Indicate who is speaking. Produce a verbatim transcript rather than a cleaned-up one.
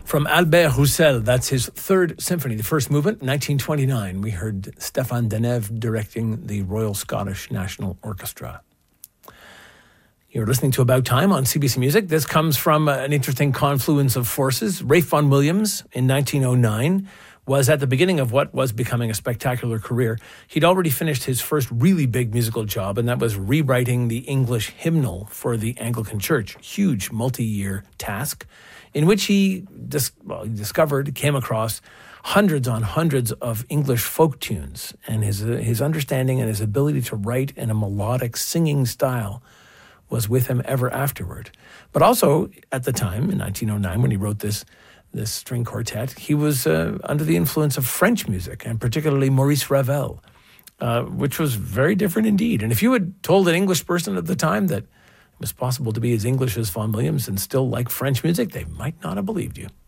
Speaker 1: From Albert Roussel, that's his third symphony, the first movement, nineteen twenty-nine. We heard Stéphane Denève directing the Royal Scottish National Orchestra. You're listening to About Time on C B C Music. This comes from an interesting confluence of forces. Ralph Vaughan Williams, in nineteen oh nine, was at the beginning of what was becoming a spectacular career. He'd already finished his first really big musical job, and that was rewriting the English hymnal for the Anglican Church. Huge multi-year task in which he, dis- well, he discovered, came across hundreds on hundreds of English folk tunes, and his, uh, his understanding and his ability to write in a melodic singing style was with him ever afterward. But also, at the time, in nineteen oh nine, when he wrote this this string quartet, he was uh, under the influence of French music, and particularly Maurice Ravel, uh, which was very different indeed. And if you had told an English person at the time that it was possible to be as English as Vaughan Williams and still like French music, they might not have believed you.